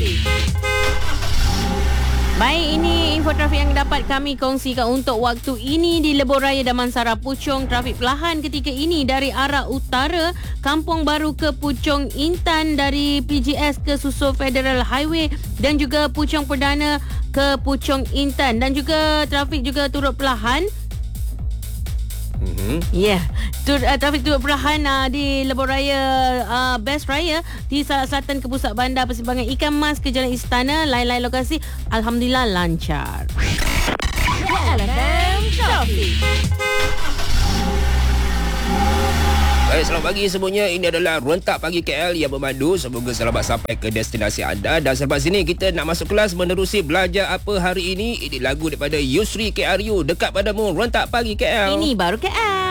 trafik. Baik, ini info trafik yang dapat kami kongsikan untuk waktu ini di Lebuh Raya Damansara Puchong. Trafik perlahan ketika ini dari arah utara, Kampung Baru ke Puchong Intan, dari PGS ke Susul Federal Highway dan juga Puchong Perdana ke Puchong Intan, dan juga trafik juga turut perlahan. Ya, trafik turut perlahan di Lebuh Raya Best Raya di selatan ke pusat bandar, Persimpangan Ikan Mas ke Jalan Istana. Lain-lain lokasi alhamdulillah lancar. LFM Trafik. Baik, selamat pagi semuanya. Ini adalah Rentak Pagi KL yang memandu. Semoga selamat sampai ke destinasi anda. Dan selepas ini kita nak masuk kelas menerusi belajar apa hari ini. Ini lagu daripada Yusri KRU, Dekat Padamu, Rentak Pagi KL. Ini baru KL.